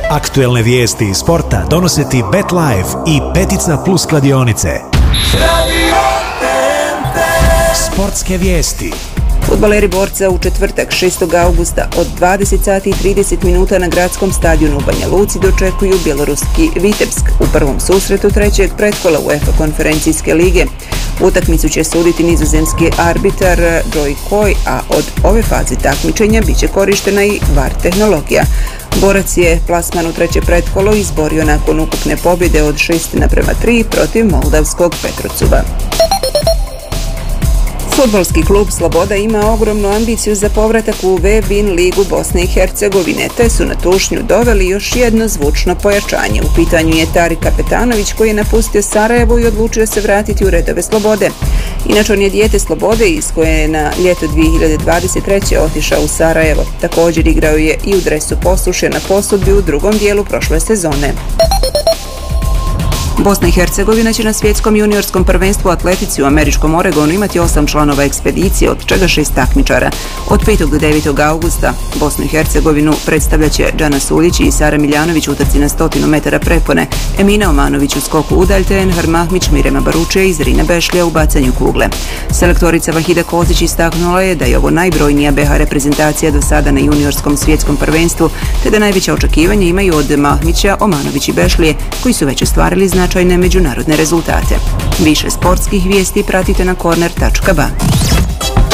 Aktuelne vijesti iz sporta donose ti BetLife i Petica Plus kladionice. Sportske vijesti. Fudbaleri Borca u četvrtak 6. augusta od 20 sati i 30 minuta na gradskom stadionu u Banja Luci dočekuju bjeloruski Vitebsk u prvom susretu trećeg pretkola UEFA konferencijske lige. Utakmicu će suditi nizozemski arbitar Joy Coy, a od ove faze takmičenja bit će korištena i VAR tehnologija. Borac je plasman u treće pretkolo izborio nakon ukupne pobjede od 6:3 protiv moldavskog Petrocuba. Fudbalski klub Sloboda ima ogromnu ambiciju za povratak u V-Bin ligu Bosne i Hercegovine, te su na tušnju doveli još jedno zvučno pojačanje. U pitanju je Tarik Kapetanović, koji je napustio Sarajevo i odlučio se vratiti u redove Slobode. Inače, on je dijete Slobode iz koje je na ljeto 2023. otišao u Sarajevo. Također igrao je i u dresu Posuše na Posudbi u drugom dijelu prošle sezone. Bosna i Hercegovina će na svjetskom juniorskom prvenstvu atletici u američkom Oregonu imati 8 članova ekspedicije, od čega 6 takmičara. Od 5. do 9. augusta Bosnu i Hercegovinu predstavljat će Džana Suljić i Sara Miljanović u utrci na 100 metara prepone, Emina Omanović u skoku udalj te Enhar Mahmić, Mirema Baručija i Zrina Bešlija u bacanju kugle. Selektorica Vahida Kozić istaknula je da je ovo najbrojnija BH reprezentacija do sada na juniorskom svjetskom prvenstvu, te da najveća očekivanja imaju od Mahmića, Omanović i Bešlije, koji su već ostvarili značajne međunarodne rezultate. Više sportskih vijesti pratite na corner.ba.